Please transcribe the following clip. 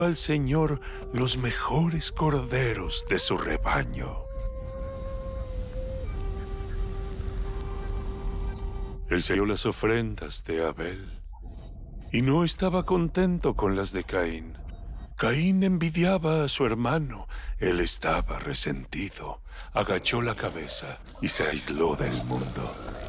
al Señor los mejores corderos de su rebaño. Él selló las ofrendas de Abel y no estaba contento con las de Caín. Caín envidiaba a su hermano. Él estaba resentido. Agachó la cabeza y se aisló del mundo.